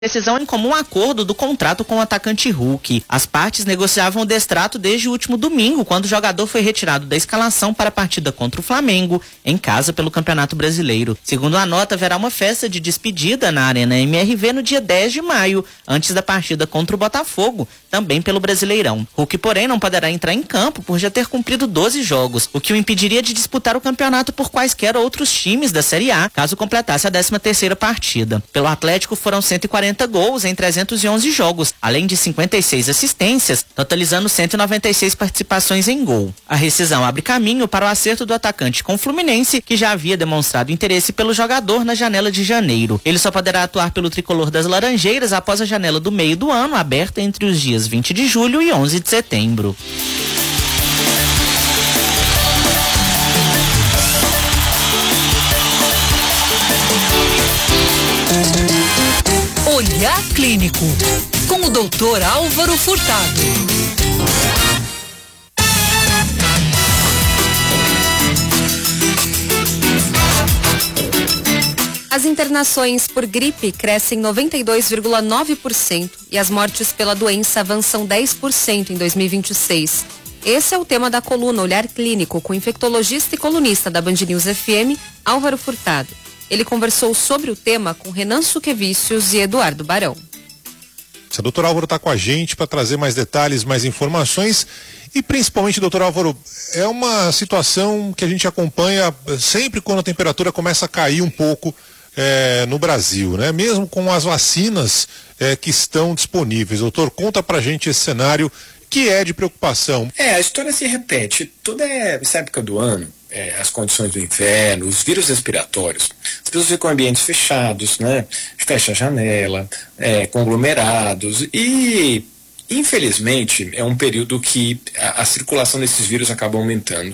Decisão em comum acordo do contrato com o atacante Hulk. As partes negociavam o destrato desde o último domingo, quando o jogador foi retirado da escalação para a partida contra o Flamengo, em casa pelo Campeonato Brasileiro. Segundo a nota, haverá uma festa de despedida na Arena MRV no dia 10 de maio, antes da partida contra o Botafogo, também pelo Brasileirão. Hulk, porém, não poderá entrar em campo por já ter cumprido 12 jogos, o que o impediria de disputar o campeonato por quaisquer outros times da Série A, caso completasse a 13ª partida. Pelo Atlético foram 140 gols em 311 jogos, além de 56 assistências, totalizando 196 participações em gol. A rescisão abre caminho para o acerto do atacante com o Fluminense, que já havia demonstrado interesse pelo jogador na janela de janeiro. Ele só poderá atuar pelo tricolor das Laranjeiras após a janela do meio do ano, aberta entre os dias 20 de julho e 11 de setembro. Olhar Clínico, com o Dr. Álvaro Furtado. As internações por gripe crescem 92,9% e as mortes pela doença avançam 10% em 2026. Esse é o tema da coluna Olhar Clínico com o infectologista e colunista da Band News FM, Álvaro Furtado. Ele conversou sobre o tema com Renan Suquevicius e Eduardo Barão. O doutor Álvaro está com a gente para trazer mais detalhes, mais informações e principalmente, doutor Álvaro, é uma situação que a gente acompanha sempre quando a temperatura começa a cair um pouco no Brasil, né? Mesmo com as vacinas que estão disponíveis. Doutor, conta pra gente esse cenário que é de preocupação. A história se repete. Toda essa época do ano, as condições do inverno, os vírus respiratórios, as pessoas ficam em ambientes fechados, né? Fecha a janela, conglomerados e, infelizmente, é um período que a circulação desses vírus acaba aumentando.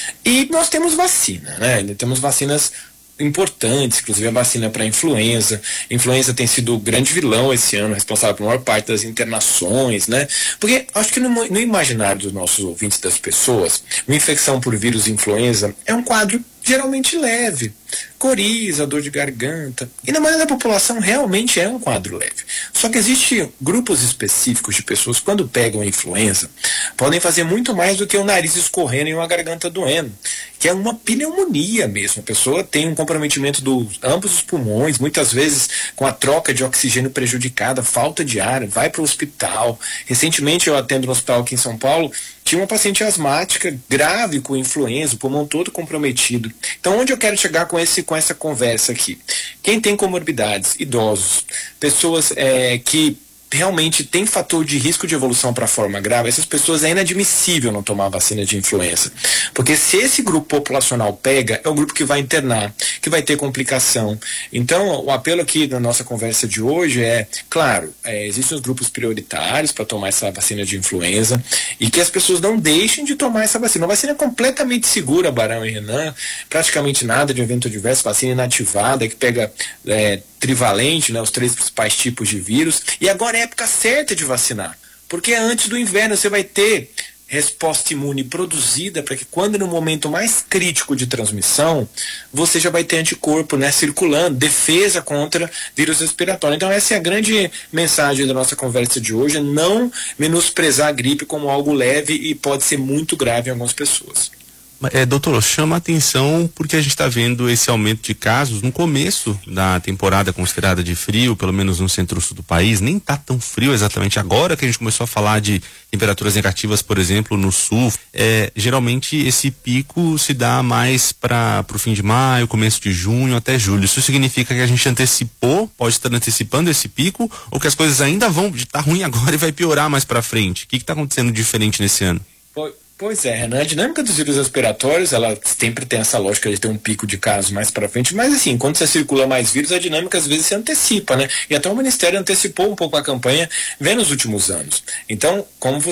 E nós temos vacina, né? Ainda temos vacinas importantes, inclusive a vacina para influenza. Influenza tem sido o grande vilão esse ano, responsável por maior parte das internações, né? Porque acho que no imaginário dos nossos ouvintes, das pessoas, uma infecção por vírus influenza é um quadro geralmente leve, coriza, dor de garganta, e na maioria da população realmente é um quadro leve. Só que existem grupos específicos de pessoas que, quando pegam a influenza, podem fazer muito mais do que o nariz escorrendo e uma garganta doendo, que é uma pneumonia mesmo. A pessoa tem um comprometimento dos ambos os pulmões, muitas vezes com a troca de oxigênio prejudicada, falta de ar, vai para o hospital. Recentemente eu atendo no hospital aqui em São Paulo, tinha uma paciente asmática grave com influenza, o pulmão todo comprometido. Então, onde eu quero chegar com essa conversa aqui? Quem tem comorbidades, idosos, pessoas que realmente tem fator de risco de evolução para forma grave, essas pessoas é inadmissível não tomar vacina de influenza. Porque se esse grupo populacional pega, é o grupo que vai internar, que vai ter complicação. Então, o apelo aqui na nossa conversa de hoje claro, existem os grupos prioritários para tomar essa vacina de influenza e que as pessoas não deixem de tomar essa vacina. Uma vacina completamente segura, Barão e Renan, praticamente nada de evento adverso, vacina inativada, que pega trivalente, né, os 3 principais tipos de vírus, e agora é a época certa de vacinar, porque antes do inverno você vai ter resposta imune produzida para que quando no momento mais crítico de transmissão, você já vai ter anticorpo, né, circulando, defesa contra vírus respiratório. Então essa é a grande mensagem da nossa conversa de hoje, não menosprezar a gripe como algo leve e pode ser muito grave em algumas pessoas. Doutor, chama a atenção porque a gente está vendo esse aumento de casos no começo da temporada considerada de frio, pelo menos no centro-sul do país. Nem está tão frio exatamente agora que a gente começou a falar de temperaturas negativas, por exemplo, no sul. Geralmente esse pico se dá mais para o fim de maio, começo de junho até julho. Isso significa que a gente pode estar antecipando esse pico, ou que as coisas ainda vão estar ruim agora e vai piorar mais para frente? O que está acontecendo diferente nesse ano? Pois é, Renan, a dinâmica dos vírus respiratórios, ela sempre tem essa lógica de ter um pico de casos mais para frente, mas assim, quando você circula mais vírus, a dinâmica às vezes se antecipa, né? E até o Ministério antecipou um pouco a campanha, vendo nos últimos anos. Então, como você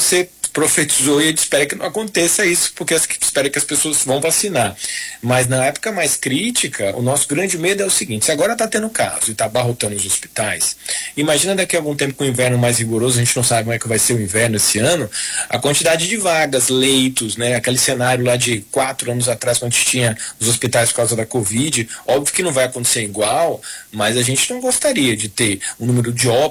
profetizou e a gente espera que não aconteça isso, porque espera que as pessoas vão vacinar. Mas na época mais crítica, o nosso grande medo é o seguinte: se agora está tendo caso e está abarrotando os hospitais, imagina daqui a algum tempo com o inverno mais rigoroso, a gente não sabe como é que vai ser o inverno esse ano, a quantidade de vagas, leitos, né, aquele cenário lá de 4 anos atrás, quando a gente tinha os hospitais por causa da Covid, óbvio que não vai acontecer igual, mas a gente não gostaria de ter um número de óbitos